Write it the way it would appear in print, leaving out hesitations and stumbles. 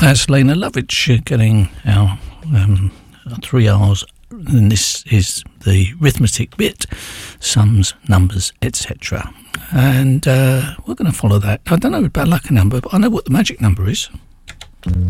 That's Lena Lovitch getting our 3 R's, and this is the arithmetic bit, sums, numbers, etc. And we're going to follow that. I don't know about lucky number, but I know what the magic number is.